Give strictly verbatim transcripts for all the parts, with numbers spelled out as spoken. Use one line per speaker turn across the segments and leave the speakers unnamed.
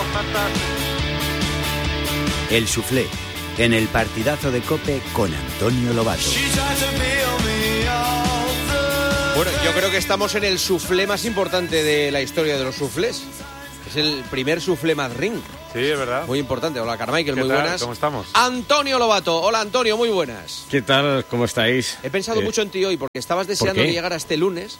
El Soufflé, en el partidazo de COPE con Antonio Lobato.
Bueno, yo creo que estamos en el soufflé más importante de la historia de los soufflés. Es el primer soufflé Madrid.
Sí, es verdad.
Muy importante. Hola, Carmichael, muy
tal?
buenas.
¿Cómo estamos?
Antonio Lobato. Hola, Antonio, muy buenas.
¿Qué tal? ¿Cómo estáis?
He pensado
eh...
mucho en ti hoy porque estabas deseando que llegara este lunes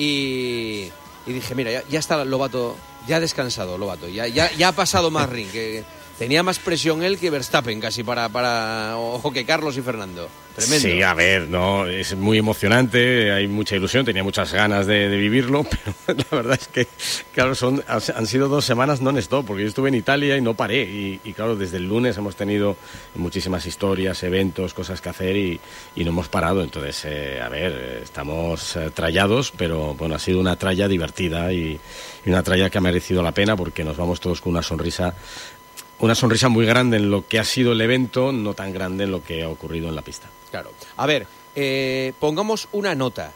y, y dije, mira, ya, ya está Lobato, ya ha descansado Lobato, ya, ya, ya ha pasado más ring, que tenía más presión él que Verstappen casi para, para o que Carlos y Fernando. Tremendo.
Sí, a ver, no, es muy emocionante, hay mucha ilusión, tenía muchas ganas de, de vivirlo, pero la verdad es que, claro, son, han sido dos semanas non-stop, porque yo estuve en Italia y no paré, y, y claro, desde el lunes hemos tenido muchísimas historias, eventos, cosas que hacer y, y no hemos parado, entonces, eh, a ver, estamos eh, trallados, pero bueno, ha sido una tralla divertida y, y una tralla que ha merecido la pena porque nos vamos todos con una sonrisa. Una sonrisa muy grande en lo que ha sido el evento, no tan grande en lo que ha ocurrido en la pista.
Claro. A ver, eh, pongamos una nota.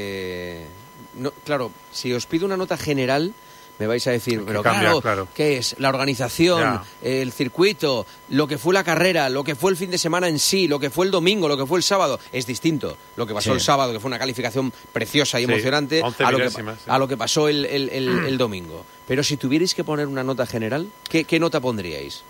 Eh, no, claro, si os pido una nota general, me vais a decir, pero
cambia,
claro,
claro,
¿qué es? La organización,
ya.
el circuito, lo que fue la carrera, lo que fue el fin de semana en sí, lo que fue el domingo, lo que fue el sábado. Es distinto lo que pasó sí. el sábado, que fue una calificación preciosa y sí, emocionante, a lo, que, sí. a lo que pasó el, el, el, el domingo. Pero si tuvierais que poner una nota general, ¿qué, qué nota pondríais?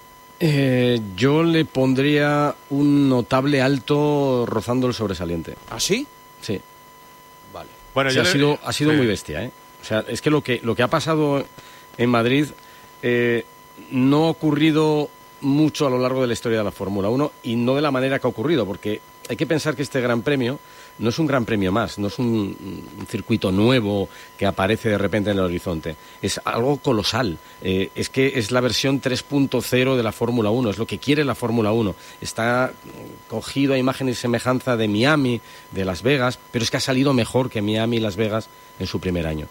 Eh, yo le pondría un notable alto rozando el sobresaliente.
¿Ah, sí?
Sí.
Vale.
Bueno, o sea, yo ha, le... sido, ha sido sí. muy bestia, ¿eh? O sea, es que lo que, lo que ha pasado en Madrid eh, no ha ocurrido mucho a lo largo de la historia de la Fórmula uno y no de la manera que ha ocurrido, porque hay que pensar que este Gran Premio no es un Gran Premio más, no es un, un circuito nuevo que aparece de repente en el horizonte, es algo colosal, eh, es que es la versión tres punto cero de la Fórmula uno, es lo que quiere la Fórmula uno, está cogido a imagen y semejanza de Miami, de Las Vegas, pero es que ha salido mejor que Miami y Las Vegas en su primer año.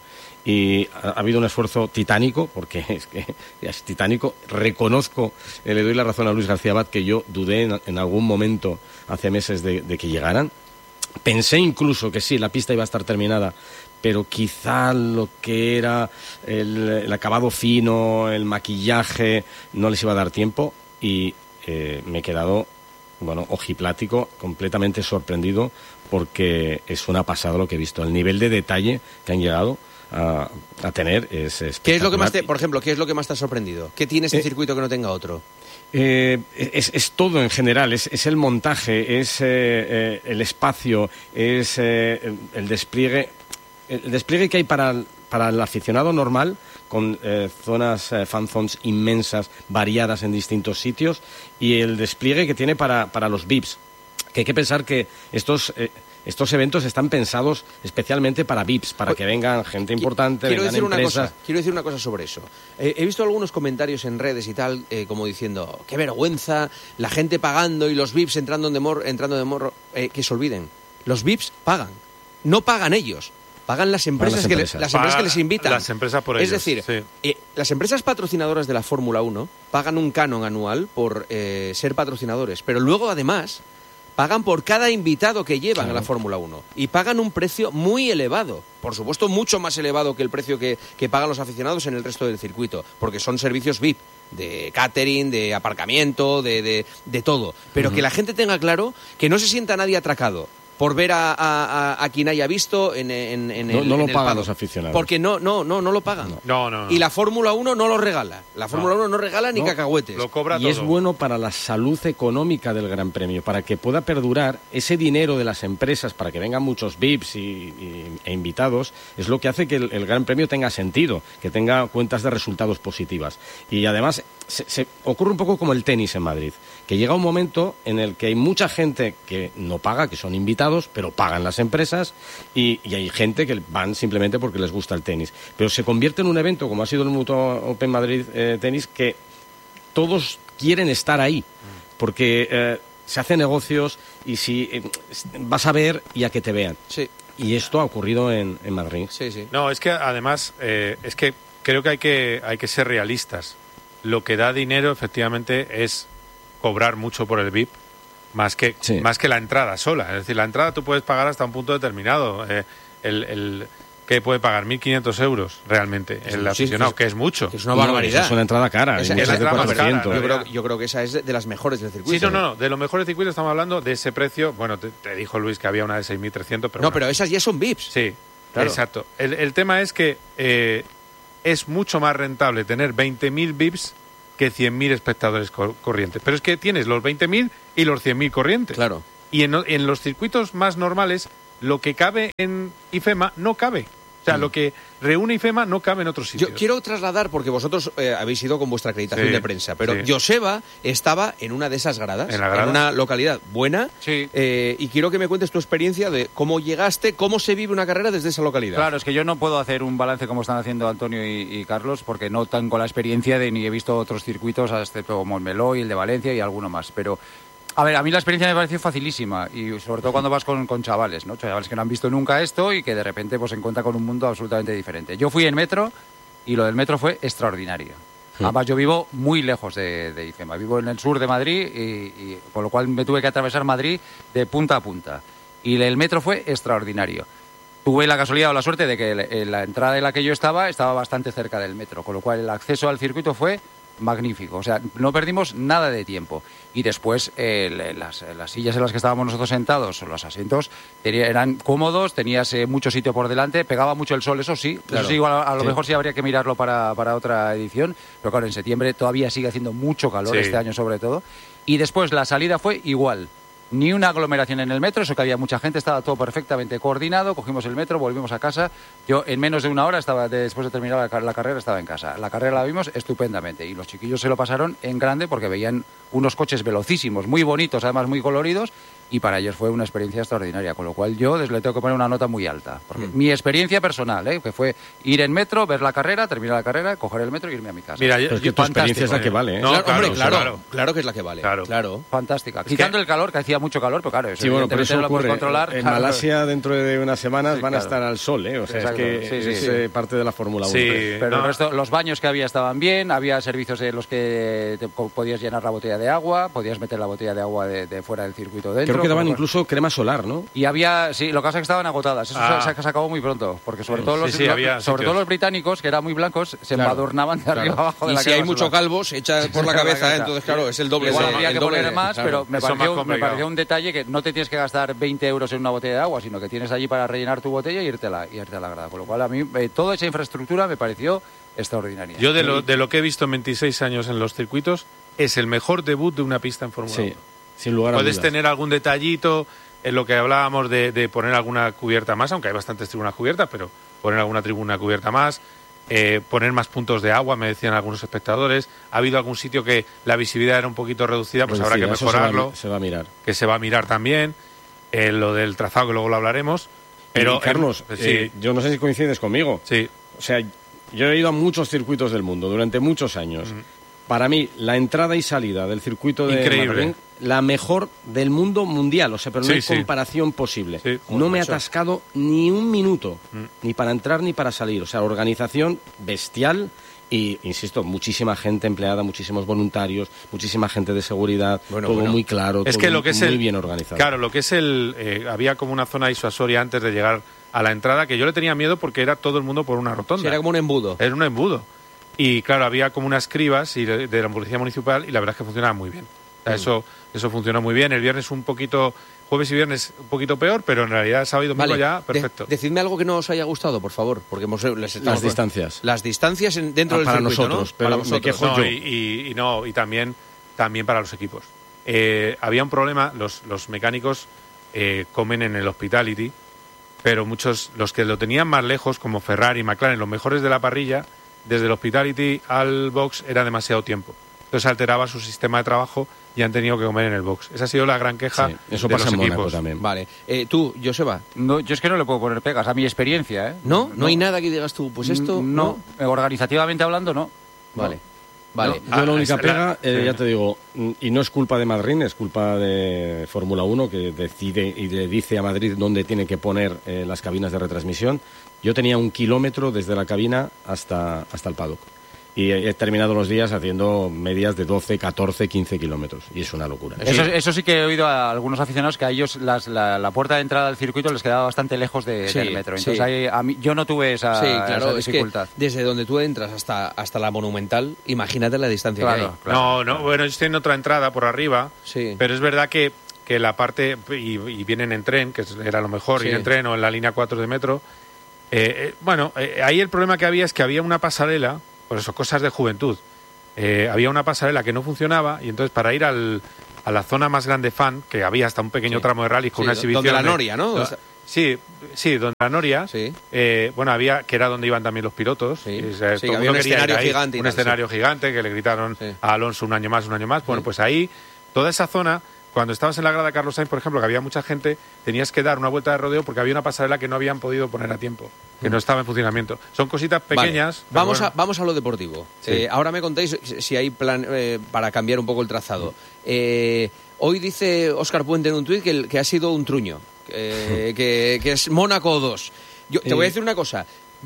Y ha, ha habido un esfuerzo titánico, porque es que es titánico. Reconozco, eh, le doy la razón a Luis García Abad, que yo dudé en, en algún momento, hace meses, de, de que llegaran. Pensé incluso que sí, la pista iba a estar terminada, pero quizá lo que era el, el acabado fino, el maquillaje, no les iba a dar tiempo y eh, me he quedado, bueno, ojiplático, completamente sorprendido, porque es una pasada lo que he visto. El nivel de detalle que han llegado a, a tener es espectacular.
¿Qué es lo que más te, por ejemplo, qué es lo que más te ha sorprendido? ¿Qué tiene este
eh,
circuito que no tenga otro?
Eh, es, es todo en general, es, es el montaje, es eh, eh, el espacio, es eh, el despliegue, el despliegue que hay para, para el aficionado normal, con eh, zonas, eh, fan zones inmensas, variadas en distintos sitios, y el despliegue que tiene para, para los V I Ps, que hay que pensar que estos... Eh, Estos eventos están pensados especialmente para V I Ps, para que vengan gente importante,
quiero
vengan
decir
empresas.
Una cosa, quiero decir una cosa sobre eso. Eh, he visto algunos comentarios en redes y tal, eh, como diciendo, qué vergüenza, la gente pagando y los V I Ps entrando de morro, entrando de morro eh, que se olviden. Los V I Ps pagan, no pagan ellos. Pagan las empresas,
las empresas.
Que, les, las empresas que les invitan.
Las empresas por
es
ellos.
decir,
sí.
eh, las empresas patrocinadoras de la Fórmula uno pagan un canon anual por eh, ser patrocinadores, pero luego además pagan por cada invitado que llevan claro. a la Fórmula uno y pagan un precio muy elevado, por supuesto mucho más elevado que el precio que, que pagan los aficionados en el resto del circuito, porque son servicios V I P, de catering, de aparcamiento, de, de, de todo, pero uh-huh. que la gente tenga claro que no se sienta nadie atracado por ver a, a, a quien haya visto en, en, en
no,
el
no lo
en el
pagan
pado.
los aficionados.
Porque no, no, no, no lo pagan.
No, no, no.
Y la Fórmula uno no lo regala. La Fórmula no. uno no regala ni
no,
cacahuetes.
Lo cobra
y
todo.
Es bueno para la salud económica del Gran Premio, para que pueda perdurar ese dinero de las empresas, para que vengan muchos V I Ps y, y, e invitados, es lo que hace que el, el Gran Premio tenga sentido, que tenga cuentas de resultados positivas. Y además se, se ocurre un poco como el tenis en Madrid, que llega un momento en el que hay mucha gente que no paga, que son invitados, pero pagan las empresas, y, y hay gente que van simplemente porque les gusta el tenis. Pero se convierte en un evento, como ha sido el Mutua Open Madrid eh, Tenis, que todos quieren estar ahí, porque eh, se hacen negocios y si eh, vas a ver y a que te vean.
Sí.
Y esto ha ocurrido en, en Madrid.
Sí, sí.
No, es que además, eh, es que creo que hay que hay que ser realistas. Lo que da dinero, efectivamente, es cobrar mucho por el V I P, más que sí. más que la entrada sola. Es decir, la entrada tú puedes pagar hasta un punto determinado. Eh, el, el, que puede pagar mil quinientos euros realmente el aficionado,
sí,
que es mucho.
Que es una barbaridad.
No, es una entrada cara.
Esa,
es
esa
de
entrada más cara,
yo, creo, yo creo que esa es de, de las mejores del circuito.
Sí, no, no, no, de los mejores circuitos estamos hablando de ese precio. Bueno, te, te dijo Luis que había una de seis mil trescientos, pero
No,
bueno.
pero esas ya son V I Ps.
Sí,
claro.
Exacto. El, el tema es que eh, es mucho más rentable tener veinte mil V I Ps que cien mil espectadores cor corrientes. Pero es que tienes los veinte mil y los cien mil corrientes.
Claro.
Y en, en los circuitos más normales, lo que cabe en IFEMA no cabe. O sea, mm. lo que reúne IFEMA no cabe en otros sitios.
Yo quiero trasladar, porque vosotros eh, habéis ido con vuestra acreditación
sí,
de prensa, pero
sí.
Joseba estaba en una de esas gradas,
en, la grada.
en una localidad buena,
sí.
eh, y quiero que me cuentes tu experiencia de cómo llegaste, cómo se vive una carrera desde esa localidad.
Claro, es que yo no puedo hacer un balance como están haciendo Antonio y, y Carlos, porque no tengo la experiencia de ni he visto otros circuitos, excepto Montmeló y el de Valencia y alguno más, pero... A ver, a mí la experiencia me pareció facilísima y sobre todo cuando vas con, con chavales, ¿no? Chavales que no han visto nunca esto y que de repente pues se encuentran con un mundo absolutamente diferente. Yo fui en metro y lo del metro fue extraordinario. Sí. Además, yo vivo muy lejos de, de IFEMA, vivo en el sur de Madrid y, y con lo cual me tuve que atravesar Madrid de punta a punta. Y el metro fue extraordinario. Tuve la casualidad o la suerte de que la entrada en la que yo estaba estaba bastante cerca del metro, con lo cual el acceso al circuito fue magnífico, o sea, no perdimos nada de tiempo. Y después eh, las, las sillas en las que estábamos nosotros sentados, los asientos, tenía, eran cómodos, tenías eh, mucho sitio por delante, pegaba mucho el sol, eso sí, claro. Eso sí, igual, a, a lo sí. mejor sí habría que mirarlo para, para otra edición, pero claro, en septiembre todavía sigue haciendo mucho calor, sí. Este año sobre todo, y después la salida fue igual. Ni una aglomeración en el metro, eso que había mucha gente, estaba todo perfectamente coordinado, cogimos el metro, volvimos a casa. Yo en menos de una hora, estaba después de terminar la, la carrera, estaba en casa. La carrera la vimos estupendamente y los chiquillos se lo pasaron en grande porque veían unos coches velocísimos, muy bonitos, además muy coloridos, y para ellos fue una experiencia extraordinaria, con lo cual yo les le tengo que poner una nota muy alta. Porque mm. mi experiencia personal, ¿eh? que fue ir en metro, ver la carrera, terminar la carrera, coger el metro e irme a mi casa.
Mira, yo, es que tu experiencia es la que vale, ¿eh?
No,
claro,
claro, hombre, claro,
claro,
claro que es la que vale.
Claro.
claro.
Fantástica.
Es
Quitando
que...
el calor, que hacía mucho calor, pero claro, eso
sí, bueno, por eso
no
ocurre.
Lo controlar.
En
Claro.
Malasia, dentro de unas semanas, sí, van claro. a estar al sol, ¿eh? O sea,
Exacto.
es que
sí, sí,
es
sí.
eh, parte de la Fórmula uno.
Sí,
pero
no.
el resto, los baños que había estaban bien, había servicios en los que te podías llenar la botella de agua, podías meter la botella de agua de, de fuera del circuito dentro.
Creo que daban
como...
incluso crema solar, ¿no?
Y había, sí, lo que pasa es que estaban agotadas. Eso
ah.
se, se acabó muy pronto, porque sobre todo los,
sí, sí,
los sobre todo los británicos, que eran muy blancos, se
claro.
embadurnaban de
claro.
arriba abajo de
y
la
si hay mucho solar. Calvo, se echa por la cabeza, ¿eh? Entonces claro, es el doble.
Igual
de,
habría
el
que
doble
poner
de,
más,
claro.
pero me pareció, me pareció un detalle que no te tienes que gastar veinte euros en una botella de agua, sino que tienes allí para rellenar tu botella y irte a la, irte a la grada. Con lo cual a mí eh, toda esa infraestructura me pareció extraordinaria.
Yo de lo, de lo que he visto en veintiséis años en los circuitos, es el mejor debut de una pista en Fórmula
sí,
uno.
Sin lugar a
Puedes
dudas.
tener algún detallito en lo que hablábamos de, de poner alguna cubierta más, aunque hay bastantes tribunas cubiertas, pero poner alguna tribuna cubierta más, eh, poner más puntos de agua, me decían algunos espectadores. Ha habido algún sitio que la visibilidad era un poquito reducida, pues
Reducida,
habrá que mejorarlo.
Se va, se va a mirar.
Que se va a mirar también. Eh, lo del trazado, que luego lo hablaremos. Pero,
y, Carlos,
eh,
eh,
sí.
yo no sé si coincides conmigo.
Sí.
O sea, yo he ido a muchos circuitos del mundo durante muchos años. Mm. Para mí, la entrada y salida del circuito de
Increíble.
Madrid, la mejor del mundo mundial. O sea, pero no
sí,
hay
sí.
comparación posible.
Sí.
No
Joder,
me he
macho.
atascado ni un minuto,
Mm.
ni para entrar ni para salir. O sea, organización bestial y, insisto, muchísima gente empleada, muchísimos voluntarios, muchísima gente de seguridad,
Bueno,
todo
bueno.
muy claro,
Es
todo
que lo que es
muy
el,
bien organizado.
Claro, lo que es el... Eh, había como una zona disuasoria antes de llegar a la entrada, que yo le tenía miedo porque era todo el mundo por una rotonda.
Sí, era como un embudo.
Era un embudo. Y claro, había como unas cribas y de, de la policía municipal y la verdad es que funcionaba muy bien. O sea, mm. eso, eso funcionó muy bien. El viernes un poquito, jueves y viernes un poquito peor, pero en realidad sábado y domingo
Vale.
ya perfecto.
De, decidme algo que no os haya gustado, por favor, porque hemos, les estamos...
Las distancias.
Las distancias en, dentro
Ah,
del
para
circuito,
nosotros,
¿no?
pero
Para
me
vosotros.
quejo
No,
yo.
y, y, y no, y también, también para los equipos. Eh, había un problema, los, los mecánicos eh, comen en el hospitality, pero muchos, los que lo tenían más lejos, como Ferrari, McLaren, los mejores de la parrilla, desde el hospitality al box era demasiado tiempo. Entonces alteraba su sistema de trabajo y han tenido que comer en el box. Esa ha sido la gran queja
Sí, eso
de
pasa
los
en
equipos.
Mónaco también.
Vale. Eh, tú, Joseba,
No, yo es que no le puedo poner pegas a mi experiencia, ¿eh?
¿no? ¿No, no hay nada que digas tú? Pues esto...
No, no. Organizativamente hablando, no.
Vale.
No.
Vale.
Yo la única
Ah,
pega, eh,
sí.
ya te digo, y no es culpa de Madrid, es culpa de Fórmula uno, que decide y le dice a Madrid dónde tiene que poner eh, las cabinas de retransmisión. Yo tenía un kilómetro desde la cabina hasta, hasta el paddock. y he terminado los días haciendo medias de doce, catorce, quince kilómetros. Y es una locura.
Eso, eso sí que he oído a algunos aficionados que a ellos las, la, la puerta de entrada del circuito les quedaba bastante lejos de,
sí,
del metro. Entonces
sí.
ahí, a mí, yo no tuve esa,
sí, claro,
esa dificultad.
Es que desde donde tú entras hasta, hasta la Monumental, imagínate la distancia
claro,
que hay.
claro,
no, no,
claro.
bueno, ellos tienen otra entrada por arriba,
Sí.
pero es verdad que, que la parte, y, y vienen en tren, que era lo mejor,
Sí.
ir en tren o en la línea cuatro de metro. Eh, eh, bueno, eh, ahí el problema que había es que había una pasarela, por eso, cosas de juventud. Eh, había una pasarela que no funcionaba y entonces para ir al, a la zona más grande fan, que había hasta un pequeño
Sí.
tramo de rally con
Sí,
una exhibición...
donde la
de-
Noria, ¿no?
do- Sí, sí, donde la Noria,
Sí.
eh, bueno, había, que era donde iban también los pilotos.
Sí.
Y, o sea,
Sí,
todo el
había
mundo
un
quería ir
escenario
ahí,
gigante y
un
tal,
escenario gigante que le gritaron
Sí.
a Alonso un año más, un año más. Bueno,
Sí.
pues ahí, toda esa zona, cuando estabas en la grada Carlos Sainz, por ejemplo, que había mucha gente, tenías que dar una vuelta de rodeo porque había una pasarela que no habían podido poner a tiempo, que no estaba en funcionamiento. Son cositas pequeñas.
Vale.
pero
Vamos,
bueno.
a, vamos a lo deportivo.
Sí.
Eh, ahora me contáis si hay plan eh, para cambiar un poco el trazado. Eh, hoy dice Óscar Puente en un tuit que, el- que ha sido un truño, eh, que, que es Mónaco dos. Yo te
Eh.
voy a decir una cosa.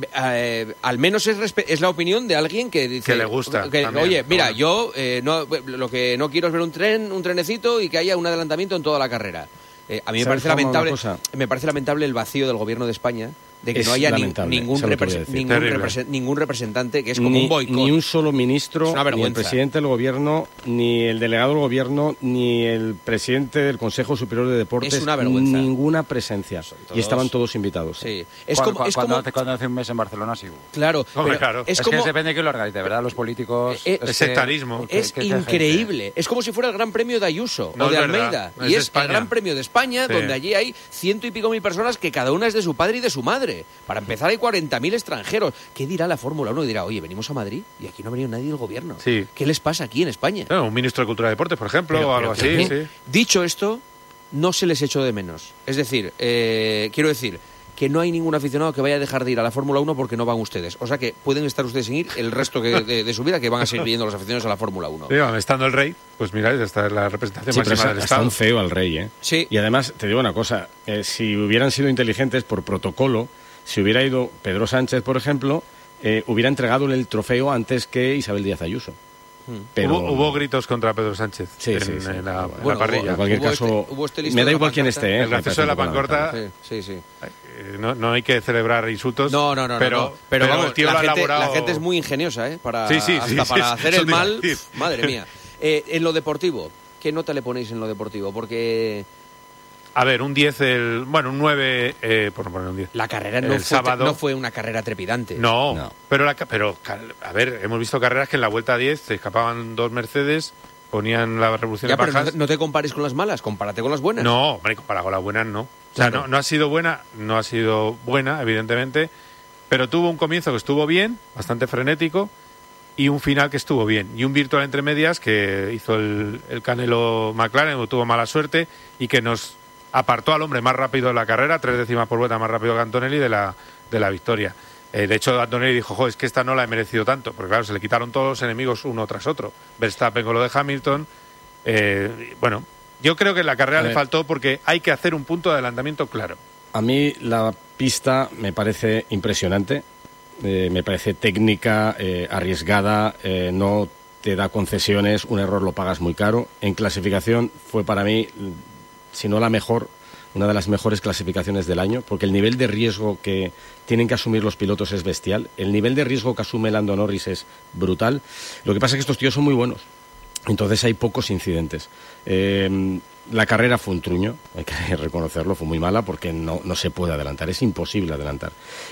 Eh, al menos es, respe- es la opinión de alguien que dice
Que le gusta
que,
también,
oye, mira,
bueno.
yo eh, no, lo que no quiero es ver un tren, un trenecito y que haya un adelantamiento en toda la carrera. Eh, a mí me
¿Sabes,
parece
Juanma,
lamentable,
una cosa?
me parece lamentable el vacío del gobierno de España de que
Es
no haya ni-
lamentable,
ningún,
eso es lo que voy a
represen-
decir.
ningún,
Terrible.
represen- ningún representante, que es como
ni,
un boicot.
ni un solo ministro,
Es una
ni el
vergüenza.
presidente del gobierno, ni el delegado del gobierno, ni el presidente del Consejo Superior de Deportes.
Es una vergüenza.
Ninguna presencia.
todos-
Y estaban todos invitados.
Sí. Es
Cuando,
como, es
cuando
como-
hace, cuando hace un mes en Barcelona sí hubo.
claro,
Hombre,
pero
claro.
es
Es,
como
que depende de quién lo organice, ¿verdad? Los políticos...
Eh, eh,
que-
Es sectarismo.
que-
es
que esa gente-
increíble. Es como si fuera el Gran Premio de Ayuso
No
o de
es verdad,
Almeida.
es
y
de
es
España.
el Gran Premio de España,
Sí.
donde allí hay ciento y pico mil personas que cada una es de su padre y de su madre. Para empezar hay cuarenta mil extranjeros. ¿Qué dirá la Fórmula uno? Dirá, oye, venimos a Madrid y aquí no ha venido nadie del gobierno.
Sí.
¿Qué les pasa aquí en España?
Bueno, un ministro de Cultura y Deportes, por ejemplo,
Pero-
o algo
pero
así.
que-
Sí.
Dicho esto, no se les echó de menos. Es decir, eh, quiero decir que no hay ningún aficionado que vaya a dejar de ir a la Fórmula uno porque no van ustedes. O sea que pueden estar ustedes sin ir el resto que- de, de su vida, que van a seguir viendo los aficionados a la Fórmula uno.
Sí, bueno, estando el rey, pues mira, esta es la representación
Sí, pero
máxima
es
del
hasta
Estado.
un feo al rey, ¿eh?
Sí.
Y además, te digo una cosa, eh, si hubieran sido inteligentes por protocolo, si hubiera ido Pedro Sánchez, por ejemplo, eh, hubiera entregado el trofeo antes que Isabel Díaz Ayuso. Pero,
Hubo, hubo gritos contra Pedro Sánchez
Sí,
en,
sí, sí.
en la, en
Bueno,
la parrilla.
en cualquier
Hubo
caso,
este- hubo este listo
me
de
da
la
igual quién
pancarta.
esté, ¿eh?
El gracioso de la
Me parece un poco
pancarta.
Sí, sí, sí.
Eh, no, no hay que celebrar insultos.
No, no, no,
pero,
no, no. Pero, vamos,
el tío
la,
lo ha
gente,
elaborado-
la gente es muy ingeniosa, ¿eh? Para,
Sí, sí,
hasta
sí,
para
sí,
hacer
eso
el
te iba a
mal,
decir.
pf, madre mía. Eh, en lo deportivo, ¿qué nota le ponéis en lo deportivo? Porque
A ver, un diez, el, bueno, un nueve, eh, por no poner un diez.
la carrera no
El
fue,
sábado-
no fue una carrera trepidante.
No,
No.
Pero, la, ca- pero, ca- a ver, hemos visto carreras que en la vuelta diez se escapaban dos Mercedes, ponían la revolución
Ya,
de
pero no,
bajas.
no te compares con las malas, compárate con las buenas.
No, hombre, comparado con las buenas no. O sea,
Claro.
no, no ha sido buena, no ha sido buena, evidentemente, pero tuvo un comienzo que estuvo bien, bastante frenético, y un final que estuvo bien. Y un virtual entre medias que hizo el, el Canelo McLaren, o tuvo mala suerte, y que nos apartó al hombre más rápido de la carrera, tres décimas por vuelta más rápido que Antonelli, de la, de la victoria. Eh, de hecho, Antonelli dijo, jo, es que esta no la he merecido tanto, porque claro, se le quitaron todos los enemigos uno tras otro. Verstappen con lo de Hamilton. Eh, bueno, yo creo que en la carrera
A
le
ver.
faltó porque hay que hacer un punto de adelantamiento claro.
A mí la pista me parece impresionante, eh, me parece técnica, eh, arriesgada, eh, no te da concesiones, un error lo pagas muy caro. En clasificación fue para mí, si no la mejor, una de las mejores clasificaciones del año, porque el nivel de riesgo que tienen que asumir los pilotos es bestial, el nivel de riesgo que asume Lando Norris es brutal. Lo que pasa es que estos tíos son muy buenos. Entonces hay pocos incidentes. Eh, la carrera fue un truño, hay que reconocerlo, fue muy mala porque no, no se puede adelantar, es imposible adelantar.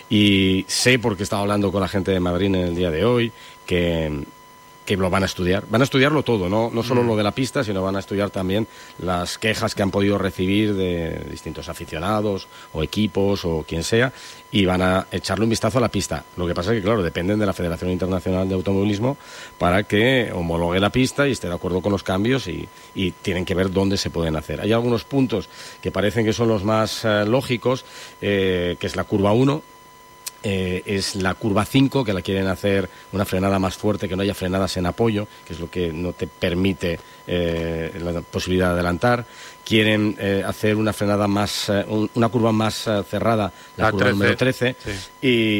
Y sé, porque he estado hablando con la gente de Madrid en el día de hoy, que, que lo van a estudiar. Van a estudiarlo todo, no, no solo lo de la pista, sino van a estudiar también las quejas que han podido recibir de distintos aficionados o equipos o quien sea, y van a echarle un vistazo a la pista. Lo que pasa es que, claro, dependen de la Federación Internacional de Automovilismo para que homologue la pista y esté de acuerdo con los cambios, y, y tienen que ver dónde se pueden hacer. Hay algunos puntos que parecen que son los más eh, lógicos, eh, que es la curva uno, Eh, es la curva cinco, que la quieren hacer una frenada más fuerte, que no haya frenadas en apoyo, que es lo que no te permite eh, la posibilidad de adelantar. Quieren eh, hacer una frenada más, eh, un- una curva más eh, cerrada, la,
La
curva
trece,
número trece,
sí.
y,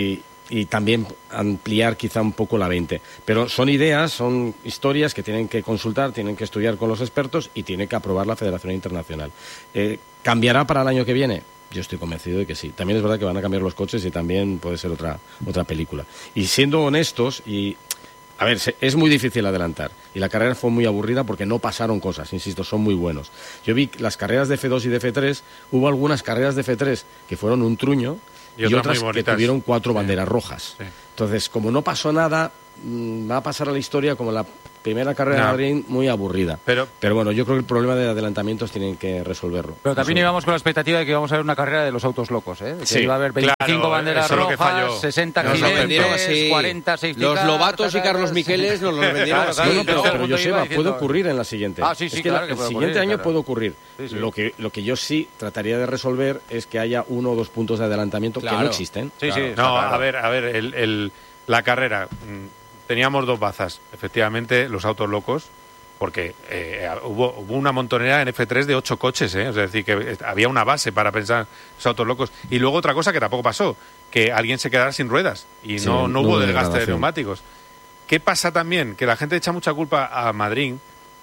y también ampliar quizá un poco la veinte. Pero son ideas, son historias que tienen que consultar, tienen que estudiar con los expertos y tiene que aprobar la Federación Internacional. Eh, ¿Cambiará para el año que viene? Yo estoy convencido de que sí. También es verdad que van a cambiar los coches y también puede ser otra, otra película. Y siendo honestos, y a ver, es muy difícil adelantar. Y la carrera fue muy aburrida porque no pasaron cosas, insisto, son muy buenos. Yo vi las carreras de F dos y de F tres, hubo algunas carreras de F tres que fueron un truño y, y otras que tuvieron cuatro banderas sí. rojas. Sí. Entonces, como no pasó nada, va a pasar a la historia como la primera carrera no. de Madrid muy aburrida. Pero, Pero bueno, yo creo que el problema de adelantamientos tienen que resolverlo.
Pero también Resolver. íbamos con la expectativa de que íbamos a ver una carrera de los autos locos, ¿eh? Que
sí,
iba a haber veinticinco
claro,
banderas rojas, sesenta clientes, sí. cuarenta safety
Los
cars,
Lobatos y Carlos Miqueles nos los vendieron así.
No, no, pero, pero Joseba, puede ocurrir en la siguiente.
Ah, sí, sí,
es que
claro
la,
que
el
puede
siguiente
ocurrir,
año
claro.
puede ocurrir.
Sí, sí.
Lo que lo que yo sí trataría de resolver es que haya uno o dos puntos de adelantamiento
claro.
que no existen.
Sí,
claro.
sí.
No,
claro.
a ver, a ver, el, el, la carrera... Teníamos dos bazas, efectivamente, los autos locos, porque eh, hubo, hubo una montonera en F tres de ocho coches, ¿eh? Es decir, que había una base para pensar los autos locos. Y luego otra cosa que tampoco pasó, que alguien se quedara sin ruedas y sí, no, no hubo desgaste de neumáticos. ¿Qué pasa también? Que la gente echa mucha culpa a Madrid,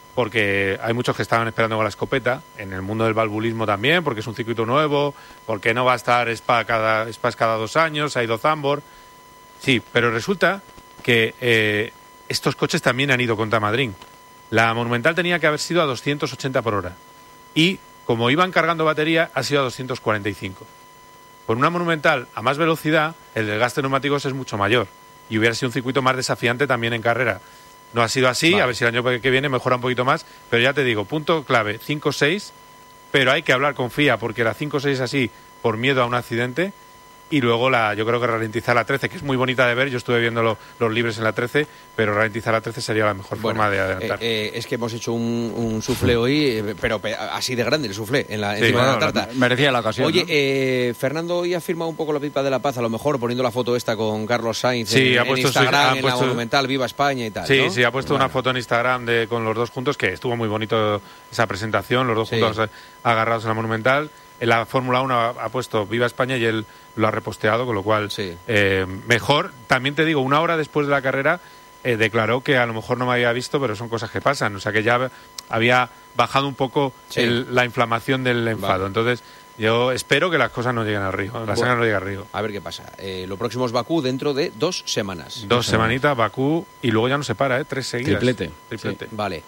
porque hay muchos que estaban esperando con la escopeta, en el mundo del valvulismo también, porque es un circuito nuevo, porque no va a estar Spa cada, Spa cada dos años, ha ido Zandvoort. Sí, pero resulta que eh, estos coches también han ido contra Madrid. La Monumental tenía que haber sido a doscientos ochenta por hora y, como iban cargando batería, ha sido a doscientos cuarenta y cinco. Con una Monumental a más velocidad, el desgaste de neumáticos es mucho mayor y hubiera sido un circuito más desafiante también en carrera. No ha sido así, vale. A ver si el año que viene mejora un poquito más, pero ya te digo, punto clave, cinco seis, pero hay que hablar con F I A porque la cinco seis así, por miedo a un accidente. Y luego la, yo creo que ralentizar la trece, que es muy bonita de ver, yo estuve viendo lo, los libres en la trece, pero ralentizar la trece sería la mejor
bueno,
forma de adelantar.
Eh, eh, es que hemos hecho un, un soufflé hoy, eh, pero pe así de grande el soufflé, en la,
sí,
encima
bueno,
de la tarta.
Merecía la ocasión.
Oye,
¿no?
eh, Fernando hoy ha firmado un poco la pipa de la paz, a lo mejor poniendo la foto esta con Carlos Sainz
sí,
en,
ha puesto
en Instagram,
su,
en
puesto,
la Monumental, Viva España y tal,
Sí,
¿no?
sí, ha puesto
bueno.
una foto en Instagram de, con los dos juntos, que estuvo muy bonito esa presentación, los dos
sí.
juntos agarrados en la Monumental. En la Fórmula uno ha, ha puesto Viva España y él lo ha reposteado, con lo cual
sí.
eh, mejor. También te digo, una hora después de la carrera eh, declaró que a lo mejor no me había visto, pero son cosas que pasan. O sea, que ya había bajado un poco
sí.
el, la inflamación del enfado. Vale. Entonces, yo espero que las cosas no lleguen al río, la bueno, sangre no llegue al río.
A ver qué pasa. Eh, lo próximo es Bakú dentro de dos semanas.
Dos semanitas, Bakú, y luego ya no se para, ¿eh? Tres seguidas.
Triplete.
Triplete.
Sí. Vale.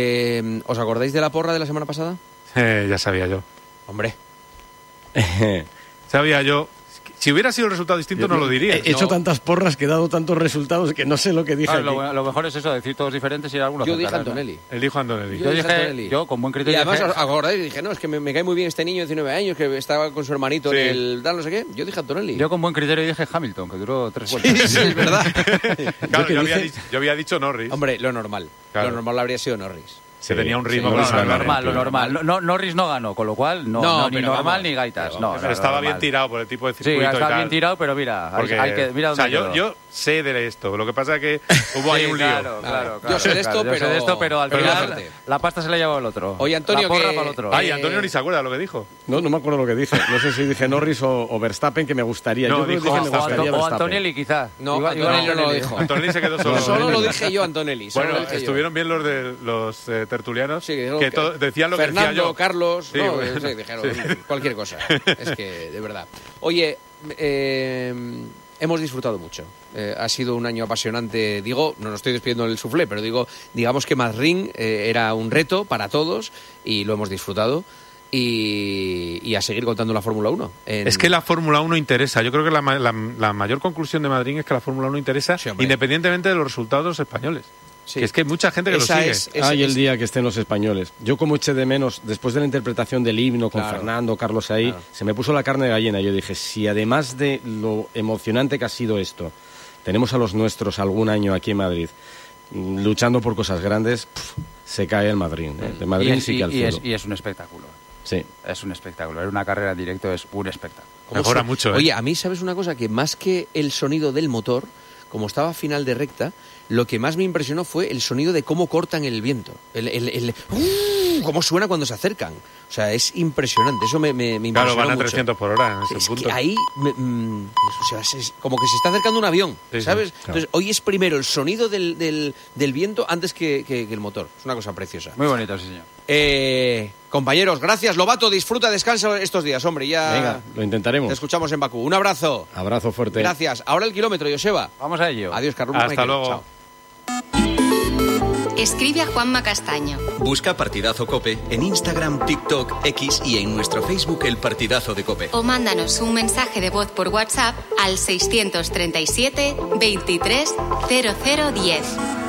Eh, ¿Os acordáis de la porra de la semana pasada?
Eh, ya sabía yo.
Hombre.
Sabía yo. Si hubiera sido el resultado distinto, yo, no lo diría.
He hecho
no.
tantas porras que he dado tantos resultados que no sé lo que dije.
Ah, lo, lo mejor es eso, decir todos diferentes y algunos.
Yo dije Antonelli.
¿No? Él dijo Antonelli.
Yo, yo dije, Antonelli. Yo con buen criterio.
Y además,
dije...
¿os acordáis? Dije, no, es que me, me cae muy bien este niño de diecinueve años que estaba con su hermanito sí. en el tal, no sé qué. Yo dije Antonelli.
Yo con buen criterio dije Hamilton, que duró tres vueltas.
Sí, sí, es verdad.
Claro, yo, yo, había dicho, yo había dicho Norris.
Hombre, lo normal. Claro. Lo normal habría sido Norris.
Se sí, tenía un ritmo.
Sí,
no,
no, lo normal, lo normal. No, no, Norris no ganó, con lo cual no, no, no ni normal vamos, ni gaitas. No,
pero
no,
estaba
normal.
bien tirado por el tipo de circuito.
Sí,
estaba
y tal. bien tirado, pero mira,
Porque,
hay, hay que, mira dónde
o sea, yo, yo sé de esto. Lo que pasa es que hubo ahí
sí,
un lío.
Claro, claro, claro,
yo sé de esto,
claro,
pero,
yo sé de esto, pero al
pero
final la pasta se la llevó el otro.
Oye, Antonio,
la porra
que...
para el otro.
Ay, Antonio ni se acuerda lo que dijo.
No, no me acuerdo lo que dije. No sé si dije Norris o, o Verstappen, que me gustaría.
No,
yo
dijo,
creo que dije,
o,
me gustaría
o, o Antonelli, quizá.
No,
igual,
Antonelli
igual
no lo dijo.
Antonelli se quedó solo.
No, solo lo dije yo, Antonelli.
Bueno, estuvieron bien los de los eh,
Sí,
tertulianos,
que,
que todo, decían lo que
Fernando,
decía yo.
Carlos,
sí,
no,
bueno.
sí, dijeron
sí.
cualquier cosa. Es que, de verdad. Oye, eh, hemos disfrutado mucho. Eh, ha sido un año apasionante. Digo, no nos estoy despidiendo del soufflé, pero digo, digamos que Madrid eh, era un reto para todos y lo hemos disfrutado. Y, y a seguir contando la Fórmula uno. En...
Es que la Fórmula uno interesa. Yo creo que la, la, la mayor conclusión de Madrid es que la Fórmula uno interesa
sí,
independientemente de los resultados españoles. Sí. Es que hay mucha gente que
Esa
lo sigue.
Es, es,
Ay,
es...
el día que estén los españoles. Yo como eché de menos, después de la interpretación del himno con
claro.
Fernando, Carlos ahí, claro. se me puso la carne de gallina. Yo dije, si además de lo emocionante que ha sido esto, tenemos a los nuestros algún año aquí en Madrid luchando por cosas grandes, pff, se cae el Madrid. ¿eh? De Madrid
y es,
sí que al
y
cielo.
Es, y es un espectáculo.
Sí.
Es un espectáculo. Ver una carrera en directo es un espectáculo.
Mejora mucho. ¿eh?
Oye, a mí, ¿sabes una cosa? Que más que el sonido del motor, como estaba a final de recta, lo que más me impresionó fue el sonido de cómo cortan el viento. El, el, el... ¡Uh! ¡uh! Cómo suena cuando se acercan. O sea, es impresionante. Eso me, me, me impresionó
Claro, van a
mucho.
trescientos por hora en ese
Es
punto.
que ahí, me, mm, o sea, es como que se está acercando un avión,
Sí, sí,
¿sabes?
claro.
Entonces, hoy es primero el sonido del, del, del viento antes que, que- que el motor. Es una cosa preciosa.
Muy bonito, sí, señor.
Eh, compañeros, gracias. Lobato, disfruta, descansa estos días, hombre. Ya
Venga, lo intentaremos.
te escuchamos en Bakú. Un abrazo.
Abrazo fuerte.
Gracias. Ahora el kilómetro, Joseba.
Vamos a ello.
Adiós, Carlos.
Hasta
Michael.
luego.
Chao.
Escribe a Juanma Castaño.
Busca Partidazo Cope en Instagram, TikTok, X y en nuestro Facebook El Partidazo de Cope.
O mándanos un mensaje de voz por WhatsApp al seiscientos treinta y siete veintitrés cero cero diez.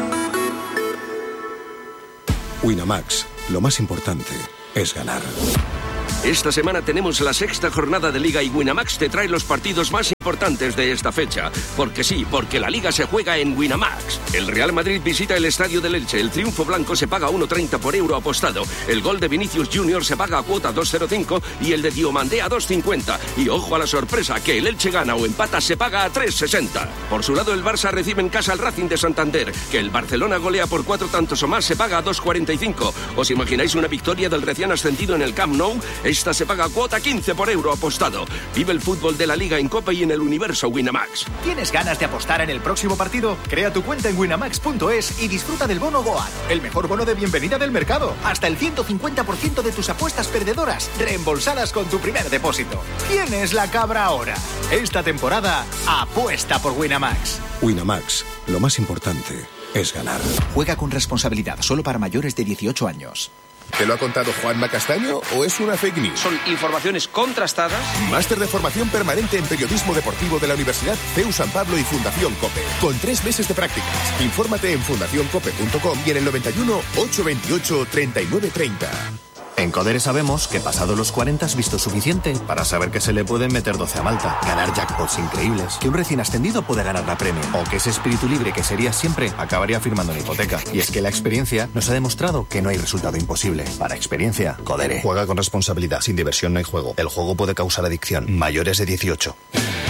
Winamax, lo más importante es ganar.
Esta semana tenemos la sexta jornada de Liga y Winamax te trae los partidos más importantes de esta fecha. Porque sí, porque la Liga se juega en Winamax. El Real Madrid visita el Estadio del Elche. El triunfo blanco se paga uno treinta por euro apostado. El gol de Vinicius Junior se paga a cuota dos cero cinco y el de Diomandé a dos cincuenta. Y ojo a la sorpresa, que el Elche gana o empata se paga a tres sesenta. Por su lado, el Barça recibe en casa al Racing de Santander. Que el Barcelona golea por cuatro tantos o más se paga a dos cuarenta y cinco. ¿Os imagináis una victoria del recién ascendido en el Camp Nou? Esta se paga a cuota quince por euro apostado. Vive el fútbol de la Liga en Copa y en el universo Winamax.
¿Tienes ganas de apostar en el próximo partido? Crea tu cuenta en winamax punto es y disfruta del bono Goal, el mejor bono de bienvenida del mercado. Hasta el ciento cincuenta por ciento de tus apuestas perdedoras reembolsadas con tu primer depósito. ¿Quién es la cabra ahora? Esta temporada, apuesta por Winamax.
Winamax, lo más importante es ganar.
Juega con responsabilidad, solo para mayores de dieciocho años.
¿Te lo ha contado Juanma Castaño o es una fake news?
Son informaciones contrastadas.
Máster de formación permanente en periodismo deportivo de la Universidad C E U San Pablo y Fundación COPE. Con tres meses de prácticas. Infórmate en fundación cope punto com y en el noventa y uno, ochocientos veintiocho, treinta y nueve treinta.
En Codere sabemos que pasado los cuarenta has visto suficiente para saber que se le pueden meter doce a Malta, ganar jackpots increíbles, que un recién ascendido puede ganar la premio, o que ese espíritu libre que sería siempre acabaría firmando una hipoteca. Y es que la experiencia nos ha demostrado que no hay resultado imposible. Para experiencia, Codere.
Juega con responsabilidad. Sin diversión no hay juego. El juego puede causar adicción. Mayores de dieciocho.